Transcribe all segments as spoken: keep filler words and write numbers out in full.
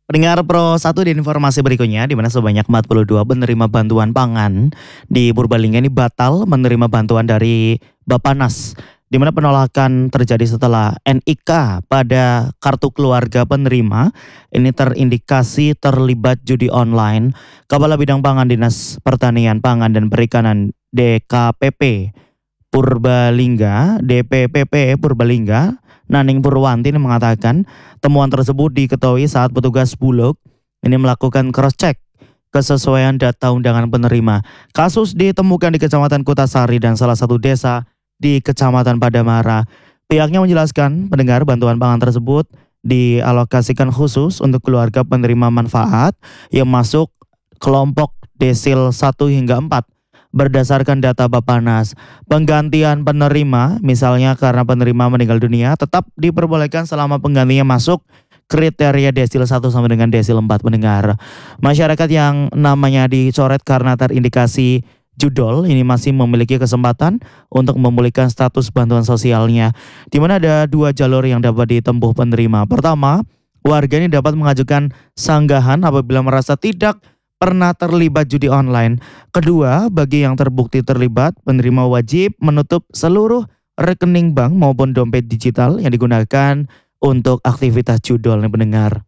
Pendengar Pro satu di informasi berikutnya, di mana sebanyak empat puluh dua penerima bantuan pangan di Purbalingga ini batal menerima bantuan dari Bapanas, di mana penolakan terjadi setelah N I K pada kartu keluarga penerima ini terindikasi terlibat judi online. Kepala Bidang Pangan Dinas Pertanian Pangan dan Perikanan D K P P Purbalingga, D P P P Purbalingga, Naning Purwanti ini mengatakan temuan tersebut diketahui saat petugas Bulog ini melakukan cross check kesesuaian data undangan penerima. Kasus ditemukan di Kecamatan Kutasari dan salah satu desa di Kecamatan Padamara. Pihaknya menjelaskan pendengar bantuan pangan tersebut dialokasikan khusus untuk keluarga penerima manfaat yang masuk kelompok desil satu hingga empat. Berdasarkan data Bapanas, penggantian penerima, misalnya karena penerima meninggal dunia, tetap diperbolehkan selama penggantinya masuk kriteria desil satu sampai dengan desil empat pendengar. Masyarakat yang namanya dicoret karena terindikasi judol ini masih memiliki kesempatan untuk memulihkan status bantuan sosialnya, di mana ada dua jalur yang dapat ditempuh penerima. Pertama, warga ini dapat mengajukan sanggahan apabila merasa tidak pernah terlibat judi online. Kedua, bagi yang terbukti terlibat, penerima wajib menutup seluruh rekening bank maupun dompet digital yang digunakan untuk aktivitas judol nih pendengar.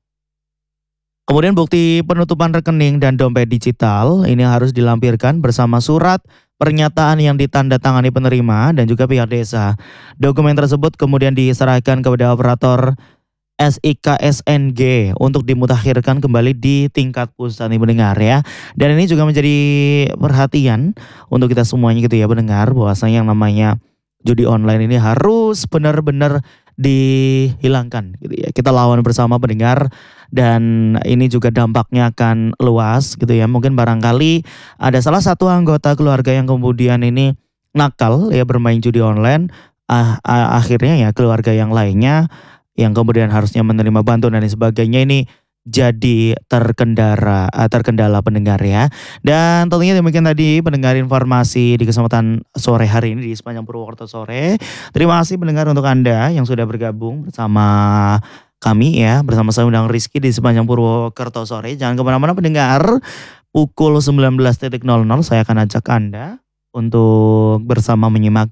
Kemudian bukti penutupan rekening dan dompet digital ini harus dilampirkan bersama surat pernyataan yang ditandatangani penerima dan juga pihak desa. Dokumen tersebut kemudian diserahkan kepada operator S I K S N G untuk dimutakhirkan kembali di tingkat pusat nih pendengar ya. Dan ini juga menjadi perhatian untuk kita semuanya gitu ya pendengar, bahwasanya yang namanya judi online ini harus benar-benar dihilangkan gitu ya. Kita lawan bersama pendengar, dan ini juga dampaknya akan luas gitu ya. Mungkin barangkali ada salah satu anggota keluarga yang kemudian ini nakal ya bermain judi online, ah, ah, akhirnya ya keluarga yang lainnya yang kemudian harusnya menerima bantuan dan sebagainya ini jadi terkendara terkendala pendengar ya. Dan tentunya demikian tadi pendengar informasi di kesempatan sore hari ini di sepanjang Purwokerto sore. Terima kasih pendengar untuk Anda yang sudah bergabung bersama kami ya, bersama saya Undang Rizky di sepanjang Purwokerto sore. Jangan kemana-mana pendengar, pukul sembilan belas nol nol saya akan ajak Anda untuk bersama menyimak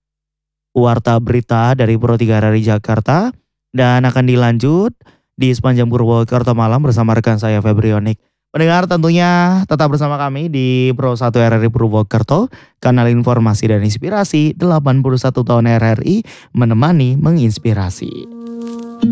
warta berita dari Pro tiga R R I Jakarta. Dan akan dilanjut di sepanjang Purwokerto malam bersama rekan saya Febrionik. Pendengar tentunya tetap bersama kami di Pro satu R R I Purwokerto, kanal informasi dan inspirasi delapan puluh satu tahun R R I menemani menginspirasi.